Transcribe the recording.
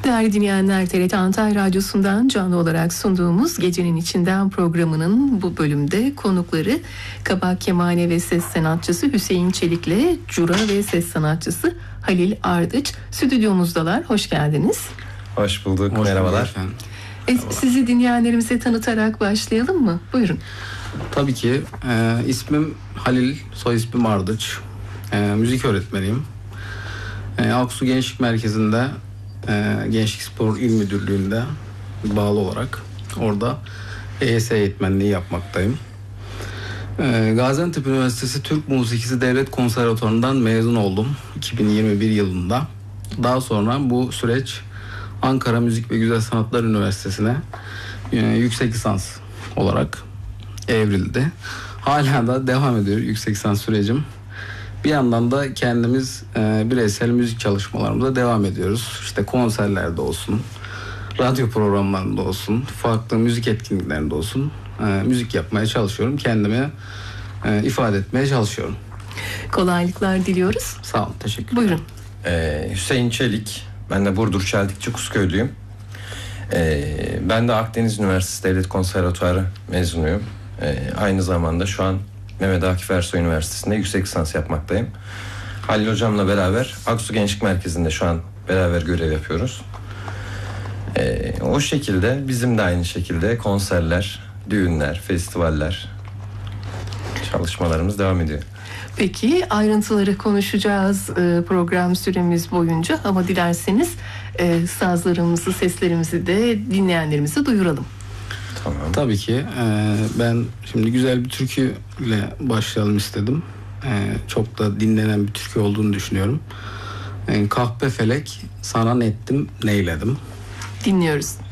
Değerli dinleyenler, TRT Antalya Radyosu'ndan canlı olarak sunduğumuz Gecenin İçinden programının bu bölümde konukları kabak kemane ve ses sanatçısı Hüseyin Çelik'le cura ve ses sanatçısı Halil Ardıç stüdyomuzdalar. Hoş geldiniz. Hoş bulduk. Merhabalar. Sizi dinleyenlerimize tanıtarak başlayalım mı? Buyurun. Tabii ki. İsmim Halil, soy ismim Ardıç. Müzik öğretmeniyim. Aksu Gençlik Merkezi'nde Gençlik Spor İl Müdürlüğü'nde bağlı olarak orada EYS eğitmenliği yapmaktayım. Gaziantep Üniversitesi Türk Musikisi Devlet Konservatuvarı'ndan mezun oldum 2021 yılında. Daha sonra bu süreç Ankara Müzik ve Güzel Sanatlar Üniversitesi'ne yüksek lisans olarak evrildi. Hala da devam ediyor yüksek lisans sürecim. Bir yandan da kendimiz bireysel müzik çalışmalarımıza devam ediyoruz. İşte konserlerde olsun, radyo programlarında olsun, farklı müzik etkinliklerinde olsun müzik yapmaya çalışıyorum. Kendimi ifade etmeye çalışıyorum. Kolaylıklar diliyoruz. Sağ olun, teşekkür ederim. Buyurun. Hüseyin Çelik. Ben de Burdur Çeltikçi Kuzköylüyüm. Ben de Akdeniz Üniversitesi Devlet Konservatuvarı mezunuyum. Aynı zamanda şu an Mehmet Akif Ersoy Üniversitesi'nde yüksek lisans yapmaktayım. Halil Hocam'la beraber Aksu Gençlik Merkezi'nde şu an beraber görev yapıyoruz. O şekilde bizim de aynı şekilde konserler, düğünler, festivaller çalışmalarımız devam ediyor. Peki ayrıntıları konuşacağız program süremiz boyunca ama dilerseniz sazlarımızı, seslerimizi de dinleyenlerimize duyuralım. Tamam. Tabii ki. Ben şimdi güzel bir türküyle başlayalım istedim. Çok da dinlenen bir türkü olduğunu düşünüyorum. Kahpe felek sana nettim neyledim. Dinliyoruz.